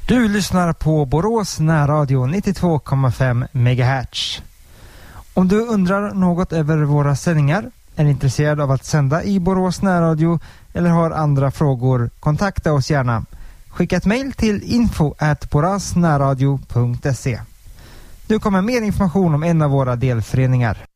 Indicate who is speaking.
Speaker 1: Du lyssnar på Borås närradio 92,5 MHz. Om du undrar något över våra sändningar, är intresserad av att sända i Borås närradio eller har andra frågor, kontakta oss gärna. Skicka ett mejl till info@borasnärradio.se. Du kommer mer information om en av våra delföreningar.